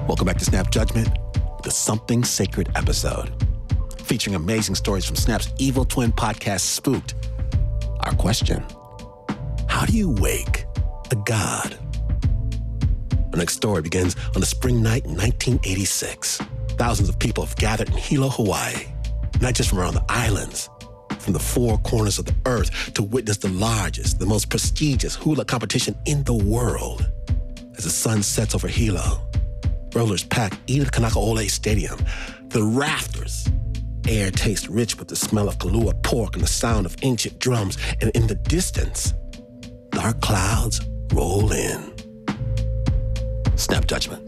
Welcome back to Snap Judgment, the Something Sacred episode, featuring amazing stories from Snap's Evil Twin podcast, Spooked. Our question: how do you wake a god? Our next story begins on a spring night in 1986. Thousands of people have gathered in Hilo, Hawaii, not just from around the islands, from the four corners of the earth, to witness the largest, the most prestigious hula competition in the world. As the sun sets over Hilo, rollers pack Ida Kanakaole Stadium. The rafters. Air tastes rich with the smell of Kalua pork and the sound of ancient drums. And in the distance, dark clouds roll in. Snap Judgment.